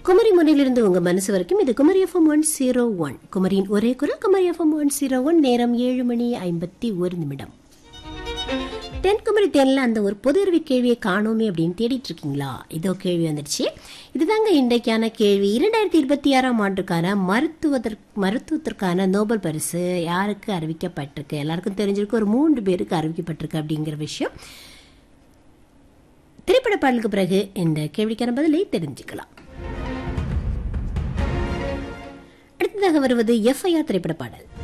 குமரி முனையிலிருந்து உங்க மனசு வரைக்கும் இது குமரி எஃப்எம் 101. குமரியின் ஒரே குரல் குமரி எஃப்எம் 101. நேரம் 7:51. தென்குமரி தேனில் அந்த ஒரு பொது அறிவு கேள்வியை காணோமே அப்படின்னு தேடிட்டு இருக்கீங்களா? இதோ கேள்வி வந்துடுச்சு. இதுதாங்க இன்றைக்கான கேள்வி. 2026ஆம் ஆண்டுக்கான மருத்துவத்திற்கான நோபல் பரிசு யாருக்கு அறிவிக்கப்பட்டிருக்கு? எல்லாருக்கும் தெரிஞ்சிருக்கு, ஒரு 3 பேருக்கு அறிவிக்கப்பட்டிருக்கு அப்படிங்கிற விஷயம். திரைப்பட பாடலுக்கு பிறகு இந்த கேள்விக்கான பதிலை தெரிஞ்சுக்கலாம். அடுத்ததாக வருவது எஃப்ஐஆர் திரைப்பட பாடல்.